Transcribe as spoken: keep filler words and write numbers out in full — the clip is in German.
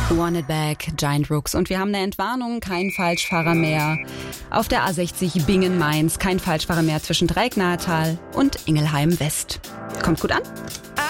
Want It Back, Giant Rooks. Und wir haben eine Entwarnung, kein Falschfahrer mehr. Auf der A sechzig Bingen-Mainz, kein Falschfahrer mehr zwischen Dreiecknahetal und Ingelheim West. Kommt gut an?